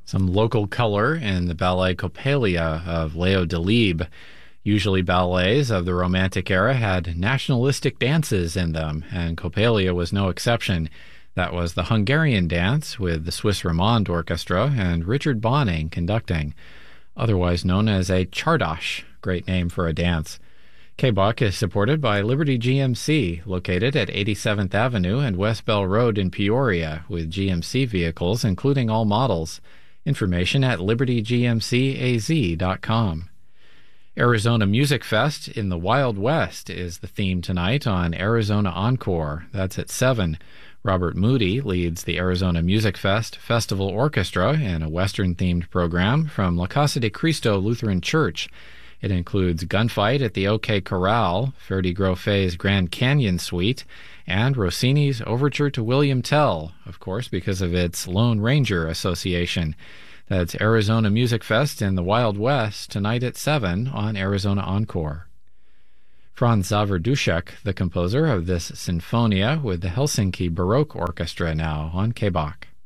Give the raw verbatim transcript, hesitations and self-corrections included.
Some local color in the ballet Coppelia of Leo Delibes. Usually ballets of the Romantic era had nationalistic dances in them, and Coppelia was no exception. That was the Hungarian dance with the Swiss Romand Orchestra and Richard Bonning conducting, otherwise known as a Czardas, great name for a dance. K B O C is supported by Liberty G M C, located at eighty-seventh Avenue and West Bell Road in Peoria, with G M C vehicles including all models. Information at liberty g m c a z dot com. Arizona Music Fest in the Wild West is the theme tonight on Arizona Encore. That's at seven. Robert Moody leads the Arizona Music Fest Festival Orchestra in a Western-themed program from La Casa de Cristo Lutheran Church. It includes Gunfight at the OK Corral, Ferdy Groffet's Grand Canyon Suite, and Rossini's Overture to William Tell, of course because of its Lone Ranger association. That's Arizona Music Fest in the Wild West tonight at seven on Arizona Encore. Franz Xaver Duschek, the composer of this Sinfonia with the Helsinki Baroque Orchestra now on K B O C.